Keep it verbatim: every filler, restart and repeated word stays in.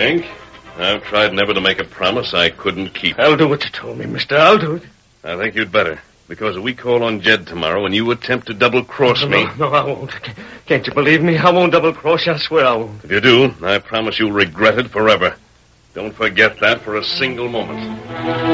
Hank. I've tried never to make a promise I couldn't keep. I'll do what you told me, mister. I'll do it. I think you'd better. Because if we call on Jed tomorrow and you attempt to double-cross no, me... No, no, I won't. Can't you believe me? I won't double-cross you. I swear I won't. If you do, I promise you'll regret it forever. Don't forget that for a single moment.